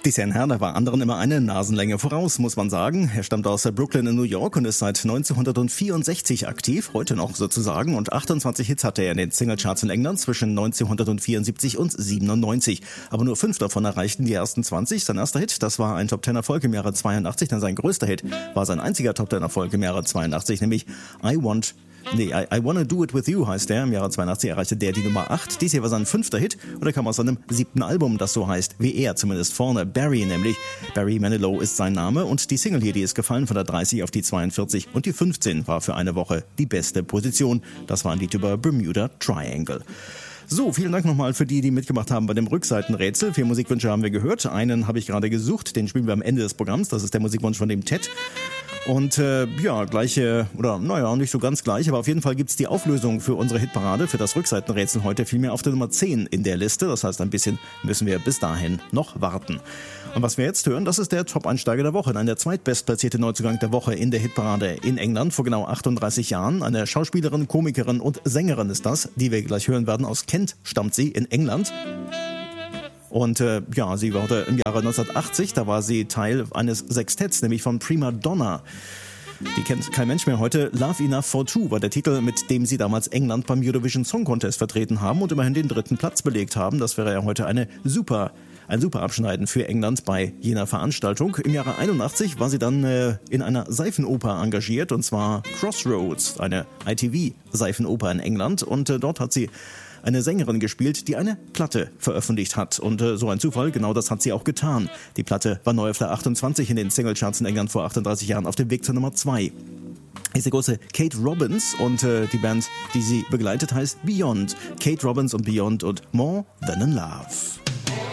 Dieser Herr, der war anderen immer eine Nasenlänge voraus, muss man sagen. Er stammt aus Brooklyn in New York und ist seit 1964 aktiv, heute noch sozusagen. Und 28 Hits hatte er in den Singlecharts in England zwischen 1974 und 97. Aber nur 5 davon erreichten die ersten 20. Sein erster Hit, das war ein Top-10-Erfolg im Jahre 82, denn sein größter Hit war sein einziger Top-10-Erfolg im Jahre 82, nämlich I Wanna Do It With You heißt der. Im Jahre 82 erreichte der die Nummer 8. Dies hier war sein 5. Hit und er kam aus seinem 7. Album, das so heißt, wie er zumindest vorne. Barry nämlich. Barry Manilow ist sein Name und die Single hier, die ist gefallen von der 30 auf die 42 und die 15 war für eine Woche die beste Position. Das war ein Lied über Bermuda Triangle. So, vielen Dank nochmal für die mitgemacht haben bei dem Rückseitenrätsel. 4 Musikwünsche haben wir gehört. Einen habe ich gerade gesucht, den spielen wir am Ende des Programms. Das ist der Musikwunsch von dem Ted. Und gleiche, oder naja, nicht so ganz gleich, aber auf jeden Fall gibt's die Auflösung für unsere Hitparade, für das Rückseitenrätsel heute vielmehr auf der Nummer 10 in der Liste. Das heißt, ein bisschen müssen wir bis dahin noch warten. Und was wir jetzt hören, das ist der Top-Einsteiger der Woche. Nein, der zweitbestplatzierte Neuzugang der Woche in der Hitparade in England vor genau 38 Jahren. Eine Schauspielerin, Komikerin und Sängerin ist das, die wir gleich hören werden. Aus Kent stammt sie in England. Und sie war im Jahre 1980, da war sie Teil eines Sextetts, nämlich von Prima Donna. Die kennt kein Mensch mehr heute. Love Enough for Two war der Titel, mit dem sie damals England beim Eurovision Song Contest vertreten haben und immerhin den 3. Platz belegt haben. Das wäre ja heute ein super Abschneiden für England bei jener Veranstaltung. Im Jahre 81 war sie dann in einer Seifenoper engagiert, und zwar Crossroads, eine ITV-Seifenoper in England. Und dort hat sie eine Sängerin gespielt, die eine Platte veröffentlicht hat. Und so ein Zufall, genau das hat sie auch getan. Die Platte war neu auf der 28 in den Singlecharts in England vor 38 Jahren auf dem Weg zur Nummer 2. Ist die große Kate Robbins und die Band, die sie begleitet, heißt Beyond. Kate Robbins und Beyond und More Than in Love.